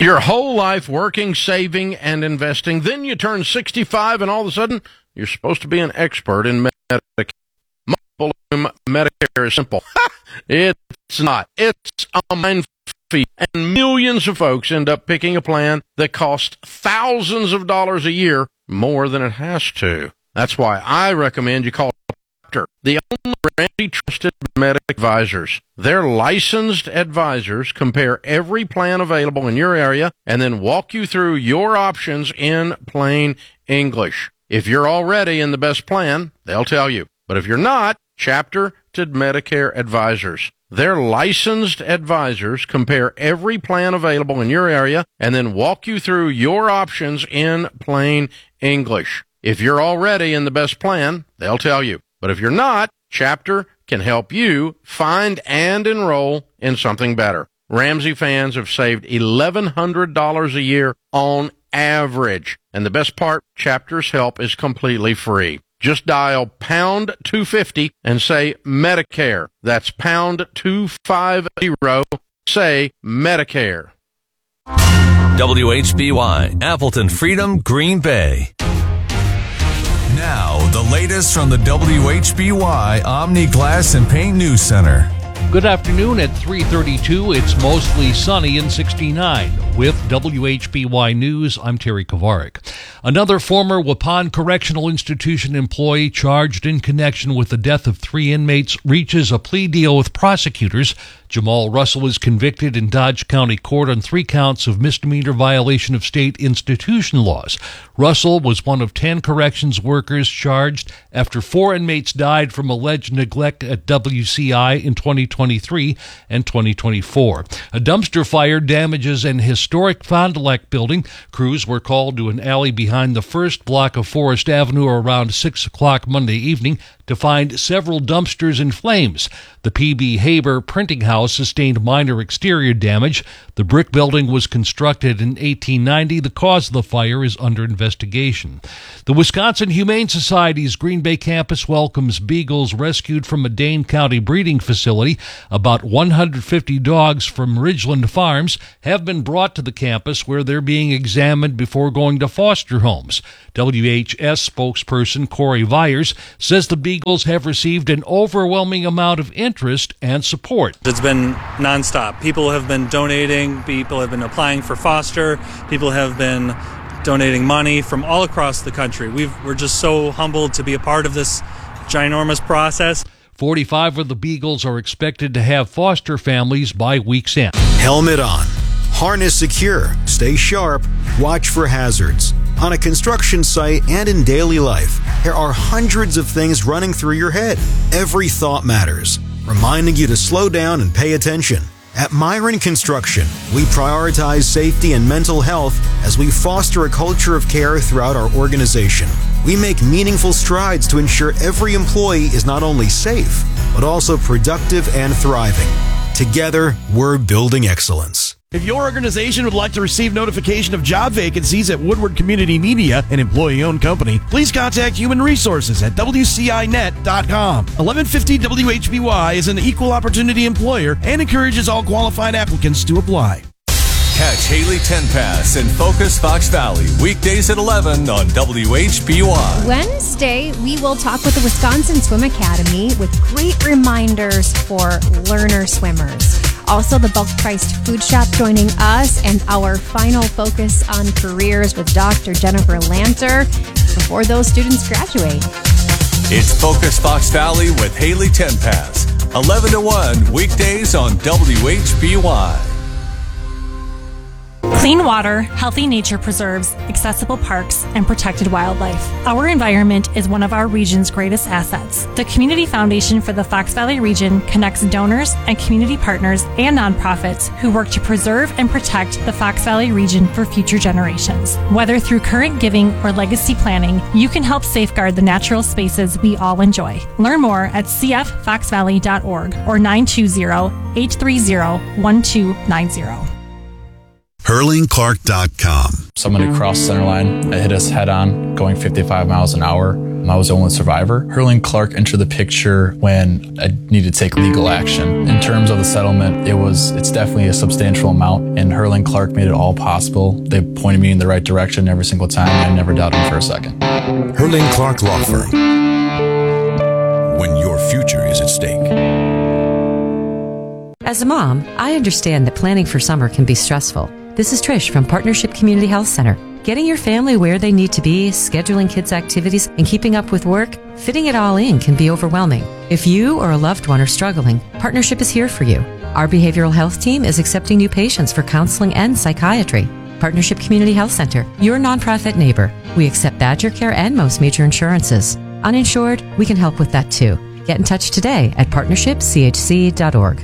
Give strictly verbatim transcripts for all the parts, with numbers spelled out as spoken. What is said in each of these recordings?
Your whole life working, saving, and investing. Then you turn sixty-five, and all of a sudden, you're supposed to be an expert in Medicare. Medicare is simple. It's not. It's a minefield. And millions of folks end up picking a plan that costs thousands of dollars a year more than it has to. That's why I recommend you call Doctor, the only Ramsey trusted medical advisors. Their licensed advisors compare every plan available in your area and then walk you through your options in plain English. If you're already in the best plan, they'll tell you. But if you're not, Chapter to Medicare advisors. Their licensed advisors compare every plan available in your area and then walk you through your options in plain English. If you're already in the best plan, they'll tell you. But if you're not, Chapter can help you find and enroll in something better. Ramsey fans have saved eleven hundred dollars a year on average. And the best part, Chapter's help is completely free. Just dial pound two fifty and say Medicare. That's pound two fifty. Say Medicare. W H B Y, Appleton Freedom, Green Bay. Now, the latest from the W H B Y Omni Glass and Paint News Center. Good afternoon. At three thirty-two, it's mostly sunny and sixty-nine. With W H B Y News, I'm Terry Kovarik. Another former Waupun Correctional Institution employee charged in connection with the death of three inmates reaches a plea deal with prosecutors. Jamal Russell was convicted in Dodge County Court on three counts of misdemeanor violation of state institution laws. Russell was one of ten corrections workers charged after four inmates died from alleged neglect at W C I in twenty twenty-three and twenty twenty-four. A dumpster fire damages an historic Fond du Lac building. Crews were called to an alley behind the first block of Forest Avenue around six o'clock Monday evening to find several dumpsters in flames. The P B. Haber printing house sustained minor exterior damage. The brick building was constructed in eighteen ninety. The cause of the fire is under investigation. The Wisconsin Humane Society's Green Bay campus welcomes beagles rescued from a Dane County breeding facility. About one hundred fifty dogs from Ridgeland Farms have been brought to the campus where they're being examined before going to foster homes. W H S spokesperson Corey Vyers says the beagles have received an overwhelming amount of interest and support. It's been nonstop. People have been donating, people have been applying for foster, people have been donating money from all across the country. We've, we're just so humbled to be a part of this ginormous process. forty-five of the beagles are expected to have foster families by week's end. Helmet on. Harness secure. Stay sharp. Watch for hazards. On a construction site and in daily life, there are hundreds of things running through your head. Every thought matters, reminding you to slow down and pay attention. At Myron Construction, we prioritize safety and mental health as we foster a culture of care throughout our organization. We make meaningful strides to ensure every employee is not only safe, but also productive and thriving. Together, we're building excellence. If your organization would like to receive notification of job vacancies at Woodward Community Media, an employee-owned company, please contact Human Resources at W C I net dot com. eleven fifty W H B Y is an equal opportunity employer and encourages all qualified applicants to apply. Catch Haley Tenpass in Focus Fox Valley weekdays at eleven on W H B Y. Wednesday, we will talk with the Wisconsin Swim Academy with great reminders for learner swimmers. Also, the bulk priced food shop joining us, and our final focus on careers with Doctor Jennifer Lanter before those students graduate. It's Focus Fox Valley with Haley Tenpass, eleven to one weekdays on W H B Y. Clean water, healthy nature preserves, accessible parks, and protected wildlife. Our environment is one of our region's greatest assets. The Community Foundation for the Fox Valley region connects donors and community partners and nonprofits who work to preserve and protect the Fox Valley region for future generations. Whether through current giving or legacy planning, you can help safeguard the natural spaces we all enjoy. Learn more at c f fox valley dot org or nine two zero, eight three zero, one two nine zero. Hurling Clark dot com. Somebody crossed the center line. It hit us head on, going fifty-five miles an hour. I was the only survivor. Hurling Clark entered the picture when I needed to take legal action. In terms of the settlement, it was it's definitely a substantial amount, and Hurling Clark made it all possible. They pointed me in the right direction every single time, and I never doubted them for a second. Hurling Clark Law Firm. When your future is at stake. As a mom, I understand that planning for summer can be stressful. This is Trish from Partnership Community Health Center. Getting your family where they need to be, scheduling kids' activities, and keeping up with work, fitting it all in can be overwhelming. If you or a loved one are struggling, Partnership is here for you. Our behavioral health team is accepting new patients for counseling and psychiatry. Partnership Community Health Center, your nonprofit neighbor. We accept Badger Care and most major insurances. Uninsured, we can help with that too. Get in touch today at partnership c h c dot org.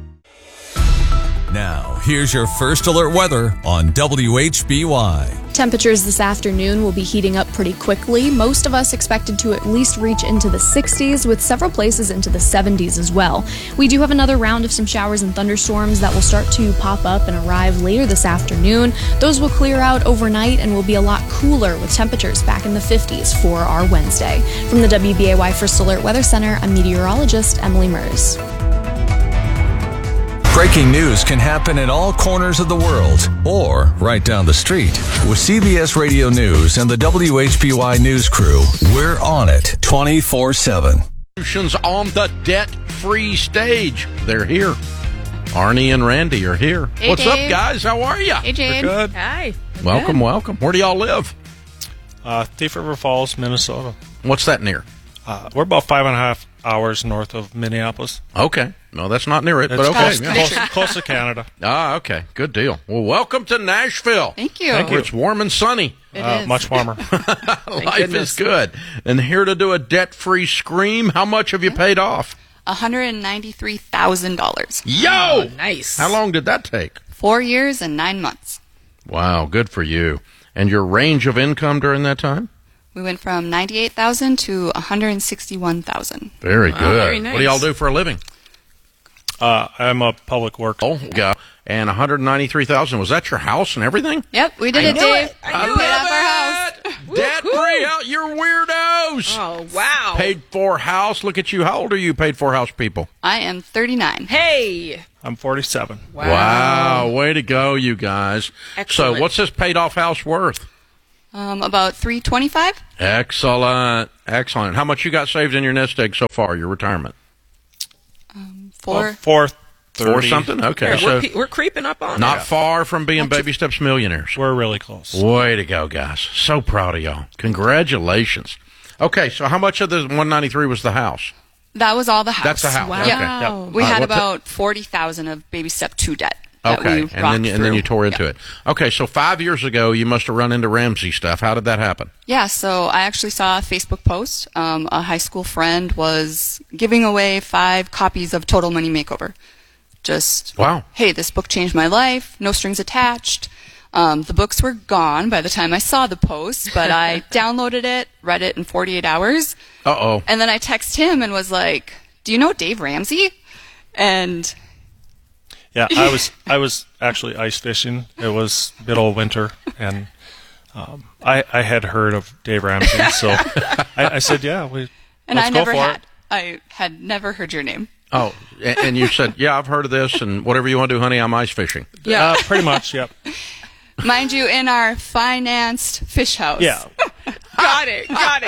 Now, here's your first alert weather on W H B Y. Temperatures this afternoon will be heating up pretty quickly. Most of us expected to at least reach into the sixties, with several places into the seventies as well. We do have another round of some showers and thunderstorms that will start to pop up and arrive later this afternoon. Those will clear out overnight and will be a lot cooler, with temperatures back in the fifties for our Wednesday. From the W B A Y First Alert Weather Center, I'm meteorologist Emily Mers. Breaking news can happen in all corners of the world or right down the street. With C B S Radio News and the W H B Y News crew, we're on it twenty-four seven. Solutions on the debt-free stage. They're here. Arnie and Randy are here. Hey, What's Dave. up, guys? How are you? Hey, Jane. We're good. Hi. Welcome, Good. welcome. Where do y'all live? Uh, Thief River Falls, Minnesota. What's that near? Uh, we're about five and a half hours north of Minneapolis. Okay. No, that's not near it, It's but okay. close, Yeah. close, close to Canada. Ah, okay. Good deal. Well, welcome to Nashville. Thank you. Thank Where you. it's warm and sunny. It Uh, is. much warmer. Life goodness. is good. And here to do a debt-free scream, how much have you paid off? one hundred ninety-three thousand dollars. Yo! Nice. How long did that take? Four years and nine months. Wow, good for you. And your range of income during that time? We went from ninety-eight thousand to one hundred sixty-one thousand. Very Wow, good. very nice. What do y'all do for a living? Uh, I'm a public works. Oh, yeah. And one hundred ninety-three thousand dollars. Was that your house and everything? Yep, we did I it, knew Dave. it. I we knew paid it. off our house. Debt-free out. You're weirdos. Oh, wow. Paid for house. Look at you. How old are you, paid for house people? I am thirty-nine. Hey. I'm forty-seven. Wow. Wow. Way to go, you guys. Excellent. So what's this paid off house worth? Um, about three twenty-five. Excellent. Excellent. How much you got saved in your nest egg so far, your retirement? Four. Oh, four Four thirty. something? Okay. We're, So pe- we're creeping up on not it. far from being Baby Steps millionaires. We're really close. Way to go, guys. So proud of y'all. Congratulations. Okay, so how much of the one ninety-three was the house? That was all the house. That's the house. Wow. Okay. Yeah. We Uh, had what the- about forty thousand of Baby Step two debt. That Okay, we and then rocked you, and then through. you tore into Yeah. it. Okay, so five years ago, you must have run into Ramsey stuff. How did that happen? Yeah, so I actually saw a Facebook post. Um, a high school friend was giving away five copies of Total Money Makeover. Just, Wow. hey, this book changed my life, no strings attached. Um, the books were gone by the time I saw the post, but I downloaded it, read it in forty-eight hours, Uh-oh. and then I texted him and was like, do you know Dave Ramsey? And Yeah, I was I was actually ice fishing. It was middle of winter, and um, I I had heard of Dave Ramsey, so I, I said, yeah, we and let's I go never for had. it. I had never heard your name. Oh, and, and you said, yeah, I've heard of this, and whatever you want to do, honey, I'm ice fishing. Yeah, uh, pretty much. Yep. Mind you, in our financed fish house. Yeah. Got it. Got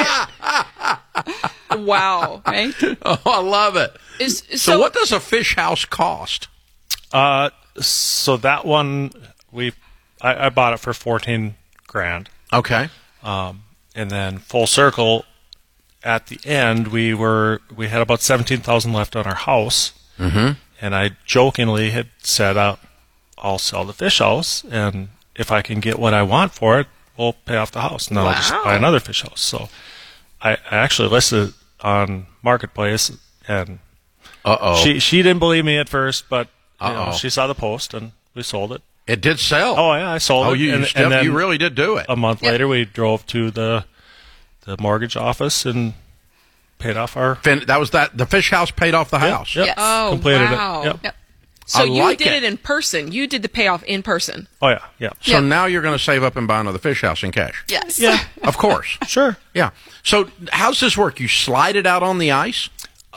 it. Wow. Right? Oh, I love it. Is, So, so, what does a fish house cost? Uh, so that one we I, I bought it for fourteen grand. Okay. Um, and then full circle, at the end we were we had about seventeen thousand left on our house, Mm-hmm. and I jokingly had said, uh, "I'll sell the fish house, and if I can get what I want for it, we'll pay off the house, and then I'll just Wow. buy another fish house." So I, I actually listed it on Marketplace, and Uh-oh. she she didn't believe me at first, but you know, Uh-oh. she saw the post and we sold it. It did sell. Oh yeah, I sold Oh, it. you, and, you, still, and then you really did do it. a month later, we drove to the the mortgage office and paid off our. Fin- that was that. The fish house paid off the Yep, house. yep. Yes. Oh, completed wow. it. Yep. Yep. So I you like did it. it in person. You did the payoff in person. Oh yeah, yeah. So Yeah. now you're going to save up and buy another fish house in cash. Yes. Yeah. Of course. Sure. Yeah. So how's this work? You slide it out on the ice?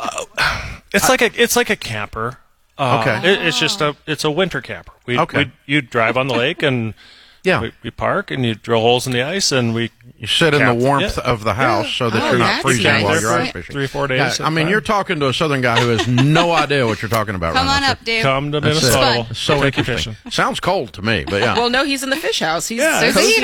It's like a it's like a camper. Uh, Okay. It, it's just a it's a winter camper. We Okay. we you drive on the lake and Yeah. we, we park and you drill holes in the ice and we You sit in camp. the warmth Yeah. of the house Yeah. so that Oh, you're not that's freezing nice. while you're There ice for fishing. three four days. Yeah, at I mean, a you're time. talking to a southern guy who has no idea what you're talking about. Come right on now. up, Dave. Come to That's it. Minnesota. Fun. We'll So take you interesting. fishing. Sounds cold to me, but yeah. Well, no, he's in the fish house. He's Yeah, There's a cozy. heater.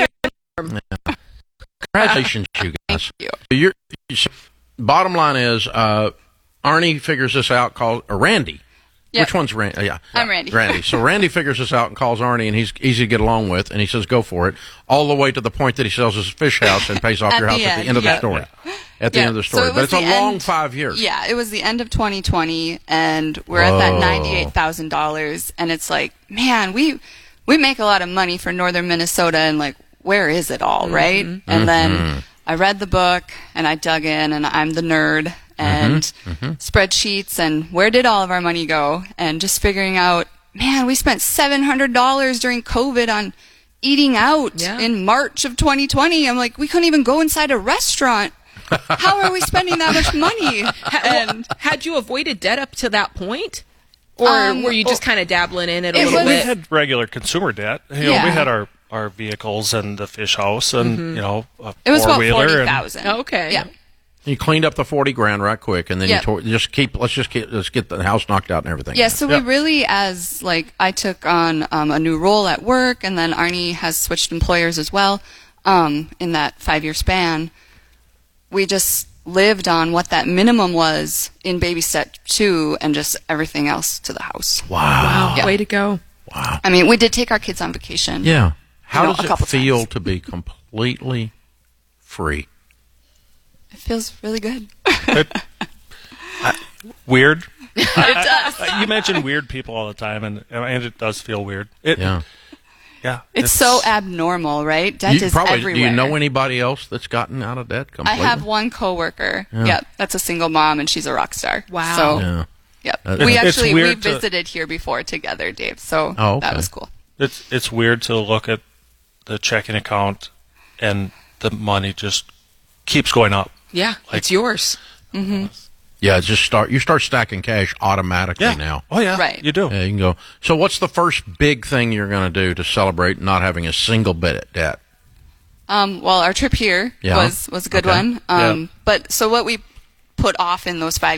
Congratulations, you guys. you. You're, you bottom line is, uh, Arnie figures this out. Calls or Randy. Yep. Which one's Randy? Yeah, I'm Randy. Randy. So Randy figures this out and calls Arnie, and he's easy to get along with, and he says, "Go for it." All the way to the point that he sells his fish house and pays off At your house the at the end, end of yeah. the story. At the Yeah, end of the so story, it but was it's a the long end- five years. Yeah, it was the end of twenty twenty, and we're at that Whoa. ninety-eight thousand dollars, and it's like, man, we we make a lot of money for northern Minnesota, and like, where is it all, right? Mm-hmm. And then I read the book, and I dug in, and I'm the nerd, and Mm-hmm. spreadsheets, and where did all of our money go? And just figuring out, man, we spent seven hundred dollars during COVID on eating out Yeah. in March of twenty twenty. I'm like, we couldn't even go inside a restaurant. How are we spending that much money? And had you avoided debt up to that point? Or Um, were you just well, kind of dabbling in it a it little was- We bit? had regular consumer debt. You know, Yeah. we had our, our vehicles and the fish house and you know a It was four about wheeler. forty and thousand. Okay. Yeah. You cleaned up the forty grand right quick, and then Yep. you tore, just keep. Let's just get let's get the house knocked out and everything. Yeah, so we really, as like, I took on um, a new role at work, and then Arnie has switched employers as well. Um, in that five-year span, we just lived on what that minimum was in baby step two, and just everything else to the house. Wow. Wow. Yeah. Way to go. Wow. I mean, we did take our kids on vacation. Yeah. How know, does a it couple feel times. to be completely free? It feels really good. weird. It does. Uh, you mention weird people all the time, and and it does feel weird. It, Yeah. yeah. It's so abnormal, right? Debt You is probably, everywhere. do you know anybody else that's gotten out of debt I completely? have one coworker. Yeah. Yep, that's a single mom, and she's a rock star. Wow. So, Yeah. yep. Uh, we It's- it's actually we weird to- visited here before together, Dave. So Oh, okay. that was cool. It's it's weird to look at the checking account and the money just keeps going up. Yeah, Like- it's yours. Mm-hmm. Yeah, just start. You start stacking cash automatically Yeah. now. Oh yeah, Right. You do. Yeah, you can go. So, what's the first big thing you're going to do to celebrate not having a single bit of debt? Um, well, our trip here Yeah. was was a good Okay. one. Um, But so what we put off in those five